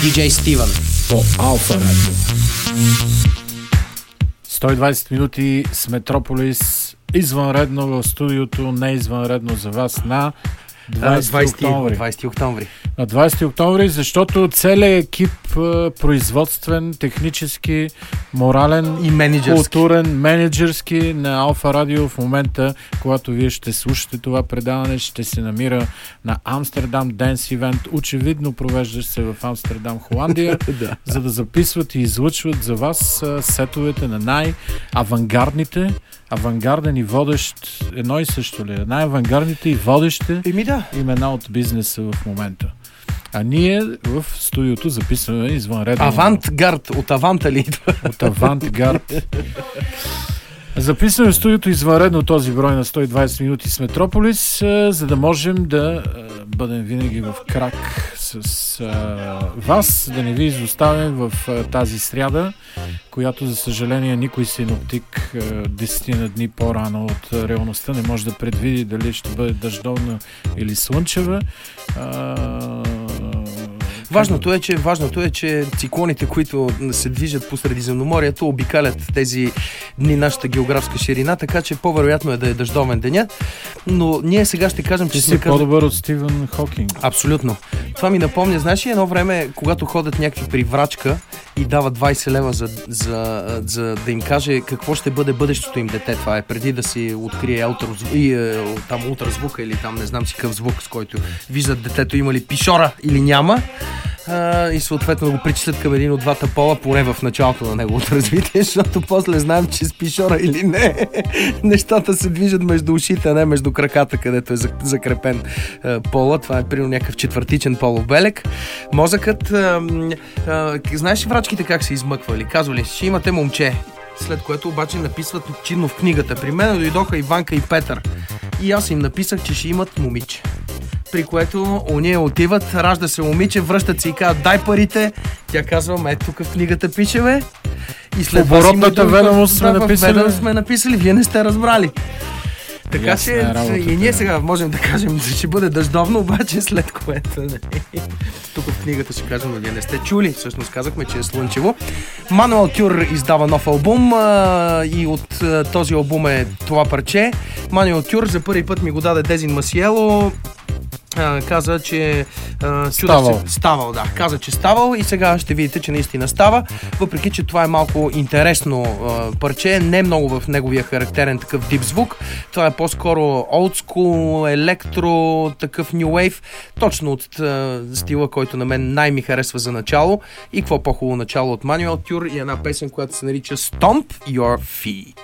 DJ Стивън по Алфа Радио. 120 минути с Метрополис, извънредно в студиото, не извънредно за вас на 20 октомври. На 20 октомври, защото целият екип, производствен, технически, морален и културен, менеджерски на Алфа Радио в момента, когато вие ще слушате това предаване, ще се намира на Амстердам Денс Ивент. Очевидно провеждаш се в Амстердам, Холандия, за да записват и излъчват за вас сетовете на най-авангардните, авангарден и водещ, едно и също ли? Най-авангардните и водещите имена от бизнеса в момента. А ние в студиото записваме извънредно... Авантгард, от Аванта ли идва? От Авантгард. Записваме в студиото извънредно този брой на 120 минути с Метрополис, за да можем да бъдем винаги в крак с вас, да не ви изоставим в тази сряда, която, за съжаление, никой синоптик 10 на дни по-рано от реалността не може да предвиди дали ще бъде дъждовна или слънчева. Важното е, че циклоните, които се движат по Средиземноморието, обикалят тези дни нашата географска ширина, така че по-вероятно е да е дъждовен денят. Но ние сега ще кажем, че си по-добър от Стивън Хокинг. Абсолютно. Това ми напомня, знаеш ли, едно време, когато ходят някакви при врачка и дават 20 лева за да им каже какво ще бъде бъдещото им дете. Това е преди да си открие ултразвука или там не знам си какъв звук, с който виждат детето има ли пишора или няма. И съответно го причислят към един от двата пола, поне в началото на неговото развитие, защото после знаем, че с пишора или не, нещата се движат между ушите, а не между краката, където е закрепен пола. Това е примерно някакъв четвъртичен полов белег. Мозъкът, знаеш ли врачките как се измъквали? Казвали, ще имате момче. След което обаче написват чинно в книгата. При мен дойдоха Иванка и Петър. И аз им написах, че ще имат момиче. При което уния отиват, ражда се момиче, връщат се и казват, дай парите. Тя казва, тук в книгата пише, бе. И след оборотната ведомост сме написали, вие не сте разбрали. Така че и ние сега можем да кажем, че ще бъде дъждовно, обаче след което тук в книгата ще кажем, вие не сте чули. Всъщност казахме, че е слънчево. Мануел Тюр издава нов албум и от този албум е това парче. Мануел Тюр за първи път ми го даде Дезин Масиело. Каза, че ставал, да. Каза, че ставал и сега ще видите, че наистина става. Въпреки, че това е малко интересно парче, не много в неговия характерен такъв дип звук. Това е по-скоро old school, електро, такъв new wave, точно от стила, който на мен най-ми харесва за начало. И какво по-хубаво начало от Мануел Тюр и една песен, която се нарича Stomp Your Feet.